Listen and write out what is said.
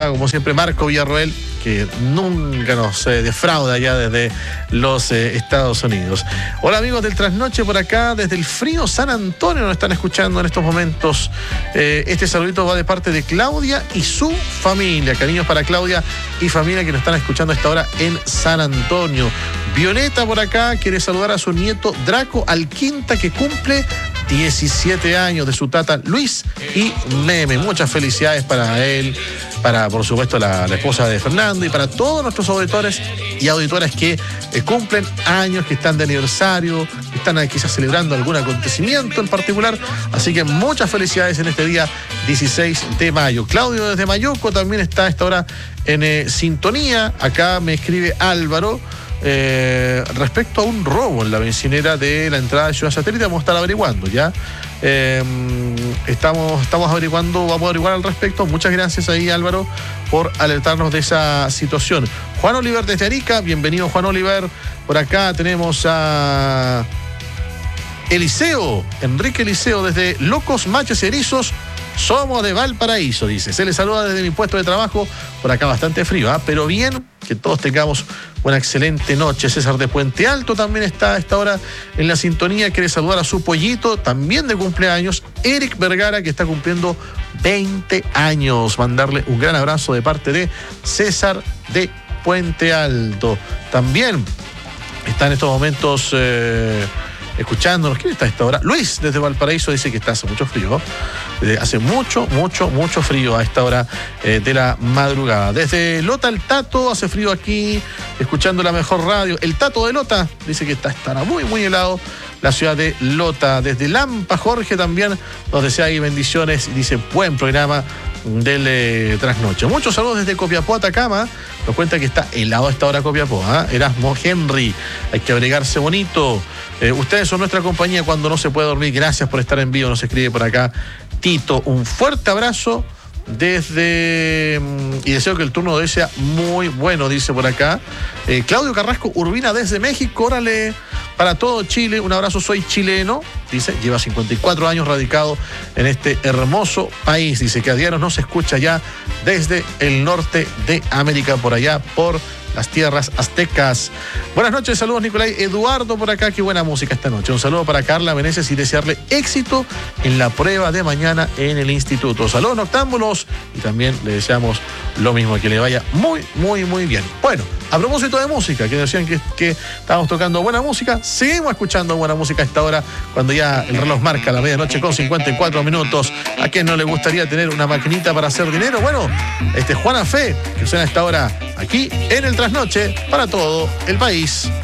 como siempre, Marco Villarroel, que nunca nos defrauda ya desde los Estados Unidos. Hola amigos del Trasnoche, por acá desde el frío San Antonio nos están escuchando en estos momentos. Este saludito va de parte de Claudia y su familia. Cariños para Claudia y familia que nos están escuchando a esta hora en San Antonio. Violeta por acá quiere saludar a su nieto Draco Alquinta, que cumple 17 años, de su tata Luis y Meme. Muchas felicidades para él, para por supuesto la esposa de Fernando y para todos nuestros auditores y auditoras que cumplen años, que están de aniversario, que están quizás celebrando algún acontecimiento en particular. Así que muchas felicidades en este día 16 de mayo. Claudio desde Mayuco también está a esta hora en sintonía. Acá me escribe Álvaro. Respecto a un robo en la bencinera de la entrada de Ciudad Satélite, vamos a estar averiguando ya. Estamos averiguando, vamos a averiguar al respecto. Muchas gracias ahí, Álvaro, por alertarnos de esa situación. Juan Oliver desde Arica, bienvenido Juan Oliver. Por acá tenemos a Eliseo, Enrique Eliseo desde Locos, Machos y Erizos. Somos de Valparaíso, dice. Se les saluda desde mi puesto de trabajo. Por acá bastante frío, pero bien, que todos tengamos una excelente noche. César de Puente Alto también está a esta hora en la sintonía. Quiere saludar a su pollito, también de cumpleaños, Eric Vergara, que está cumpliendo 20 años. Mandarle un gran abrazo de parte de César de Puente Alto. También está en estos momentos escuchándonos. ¿Quién está a esta hora? Luis, desde Valparaíso, dice que está hace mucho frío. Hace mucho frío a esta hora de la madrugada. Desde Lota, el Tato, hace frío aquí, escuchando la mejor radio. El Tato de Lota dice que estará muy helado la ciudad de Lota. Desde Lampa, Jorge también nos desea ahí bendiciones y dice buen programa del Trasnoche. Muchos saludos desde Copiapó, Atacama. Nos cuenta que está helado a esta hora Copiapó, Erasmo Henry, hay que abrigarse bonito. Ustedes son nuestra compañía cuando no se puede dormir. Gracias por estar en vivo, nos escribe por acá Tito. Un fuerte abrazo desde y deseo que el turno de hoy sea muy bueno, dice por acá Claudio Carrasco Urbina desde México. Órale, para todo Chile, un abrazo, soy chileno, dice, lleva 54 años radicado en este hermoso país, dice que a diario nos escucha ya desde el norte de América, por allá, por las tierras aztecas. Buenas noches, saludos Nicolai Eduardo por acá, qué buena música esta noche. Un saludo para Carla Meneses y desearle éxito en la prueba de mañana en el instituto. Saludos noctámbulos y también le deseamos lo mismo, que le vaya muy bien. Bueno, a propósito de música, que decían que estábamos tocando buena música, seguimos escuchando buena música a esta hora, cuando ya el reloj marca la medianoche con 54 minutos. ¿A quién no le gustaría tener una maquinita para hacer dinero? Bueno, Juana Fe, que suena a esta hora aquí en el Trasnoche para todo el país.